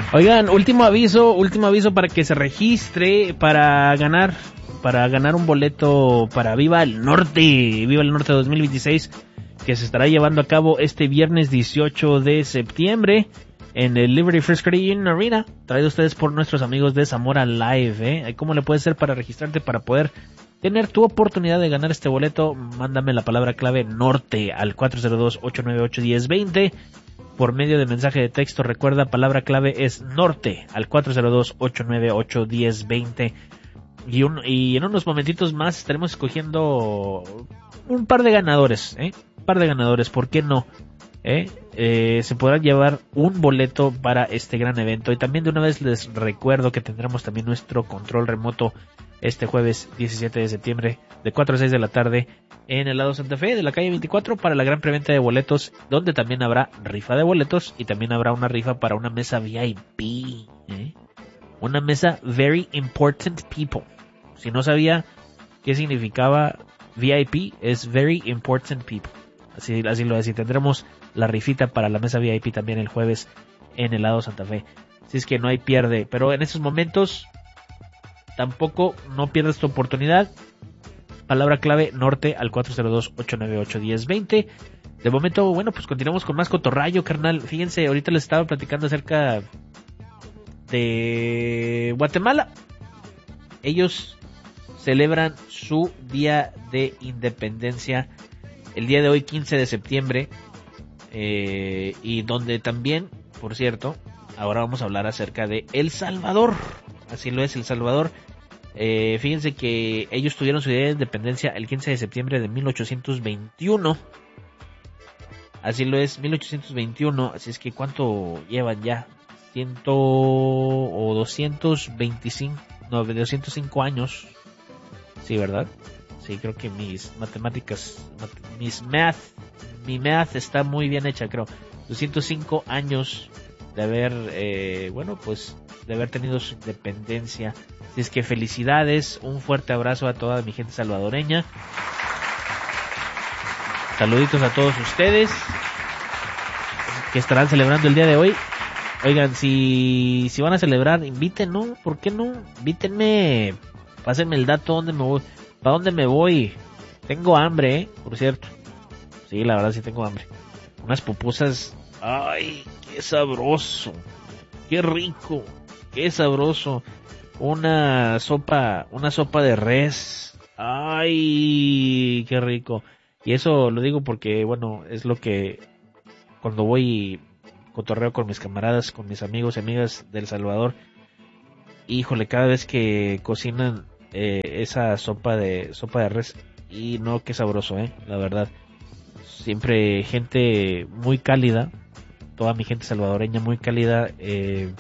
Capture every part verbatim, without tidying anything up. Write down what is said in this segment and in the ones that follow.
Oigan, último aviso, último aviso para que se registre para ganar, para ganar un boleto para Viva el Norte, Viva el Norte dos mil veintiséis, que se estará llevando a cabo este viernes dieciocho de septiembre en el Liberty First Credit Union Arena, traído a ustedes por nuestros amigos de Zamora Live, ¿eh? ¿Cómo le puedes hacer para registrarte para poder tener tu oportunidad de ganar este boleto? Mándame la palabra clave norte al cuatro cero dos, ocho nueve ocho, uno cero dos cero por medio de mensaje de texto. Recuerda, palabra clave es norte al cuatro cero dos, ocho nueve ocho, uno cero dos cero. Y, un, y en unos momentitos más estaremos escogiendo un par de ganadores, ¿eh? Un par de ganadores, ¿por qué no? ¿Eh? Eh, se podrán llevar un boleto para este gran evento. Y también de una vez les recuerdo que tendremos también nuestro control remoto este jueves diecisiete de septiembre de cuatro a seis de la tarde en el lado Santa Fe de la calle veinticuatro para la gran preventa de boletos, donde también habrá rifa de boletos y también habrá una rifa para una mesa V I P, ¿eh? Una mesa Very Important People. Si no sabía qué significaba V I P, es Very Important People. Así, así lo decía. Tendremos la rifita para la mesa V I P también el jueves en el lado Santa Fe. Así es que no hay pierde. Pero en estos momentos tampoco no pierdas tu oportunidad. Palabra clave norte al cuatro cero dos, ocho nueve ocho, uno cero dos cero. De momento, bueno, pues continuamos con más cotorrayo, carnal. Fíjense, ahorita les estaba platicando acerca de Guatemala. Ellos celebran su día de independencia el día de hoy, quince de septiembre, eh, y donde también, por cierto, ahora vamos a hablar acerca de El Salvador. Así lo es, El Salvador. Eh, fíjense que ellos tuvieron su día de independencia el quince de septiembre de mil ochocientos veintiuno. Así lo es, mil ochocientos veintiuno. Así es que ¿cuánto llevan ya? Ciento o doscientos veinticinco, no, doscientos cinco años. Sí, ¿verdad? Sí, creo que mis matemáticas, mis math, mi math está muy bien hecha, creo. doscientos cinco años de haber, eh, bueno, pues de haber tenido su independencia. Así es que felicidades, un fuerte abrazo a toda mi gente salvadoreña. Saluditos a todos ustedes que estarán celebrando el día de hoy. Oigan, si, si van a celebrar, inviten, ¿no? ¿Por qué no? Invítenme, pásenme el dato, ¿dónde me voy? ¿Para dónde me voy? Tengo hambre, ¿eh? Por cierto. Sí, la verdad sí tengo hambre. Unas pupusas. ¡Ay, qué sabroso! ¡Qué rico! ¡Qué sabroso! Una sopa, una sopa de res. ¡Ay, qué rico! Y eso lo digo porque, bueno, es lo que cuando voy cotorreo con mis camaradas, con mis amigos y amigas del Salvador. Híjole, cada vez que cocinan eh, esa sopa de sopa de res, y no, qué sabroso, eh, la verdad. Siempre gente muy cálida, toda mi gente salvadoreña muy cálida, eh,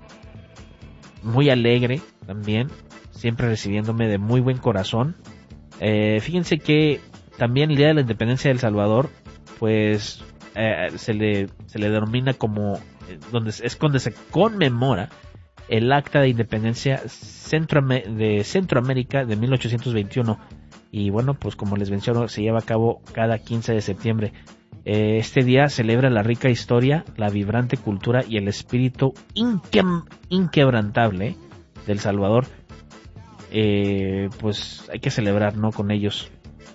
muy alegre también, siempre recibiéndome de muy buen corazón. Eh, fíjense que también el día de la independencia de El Salvador, pues eh, se le se le denomina como eh, donde es donde se conmemora el acta de independencia Centroam- de Centroamérica de mil ochocientos veintiuno. Y bueno, pues como les menciono, se lleva a cabo cada quince de septiembre. Eh, este día celebra la rica historia, la vibrante cultura y el espíritu inque- inquebrantable de El Salvador. Eh, pues hay que celebrar, ¿no? Con ellos.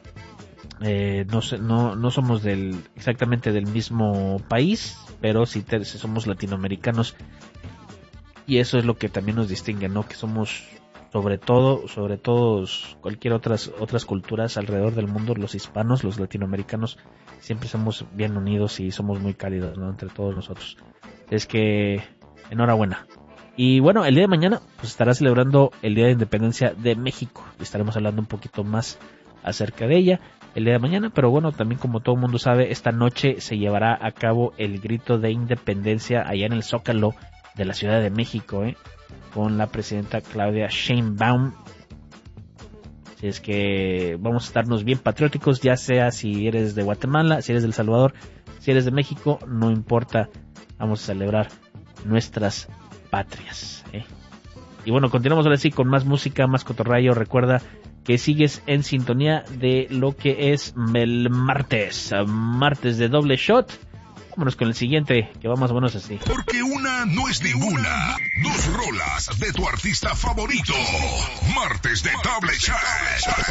Eh, no, no, no somos del exactamente del mismo país, pero sí te, somos latinoamericanos. Y eso es lo que también nos distingue, ¿no? Que somos sobre todo, sobre todo cualquier otras otras culturas alrededor del mundo, los hispanos, los latinoamericanos, siempre somos bien unidos y somos muy cálidos, ¿no? Entre todos nosotros. Es que enhorabuena. Y bueno, el día de mañana pues estará celebrando el Día de Independencia de México. Y estaremos hablando un poquito más acerca de ella el día de mañana, pero bueno, también como todo el mundo sabe, esta noche se llevará a cabo el grito de independencia allá en el Zócalo de la Ciudad de México, ¿eh? Con la presidenta Claudia Sheinbaum. Así es que vamos a estarnos bien patrióticos, ya sea si eres de Guatemala, si eres de El Salvador, si eres de México, no importa, vamos a celebrar nuestras patrias, ¿eh? Y bueno, continuamos ahora sí con más música, más cotorrayo. Recuerda que sigues en sintonía de lo que es el martes, martes de doble shot. vámonos con el siguiente, que va más o menos así. Porque una no es ninguna. Dos rolas de tu artista favorito. Martes de Tablet Chat.